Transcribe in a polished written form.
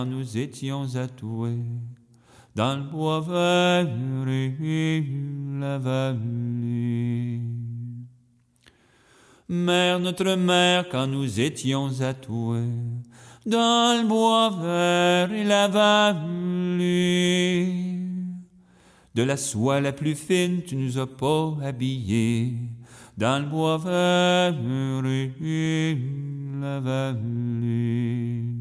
nous étions atoués dans le bois vert et la vallée. Mère, notre mère, quand nous étions atoués dans le bois vert et la vallée, de la soie la plus fine, tu nous as pas habillés dans le bois vert et la vallée.